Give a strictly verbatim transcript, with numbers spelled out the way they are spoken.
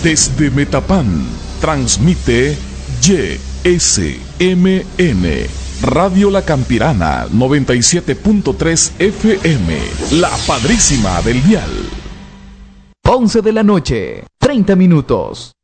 Desde Metapán, transmite Y S M N, Radio La Campirana, noventa y siete punto tres F M, la padrísima del dial. once de la noche, treinta minutos.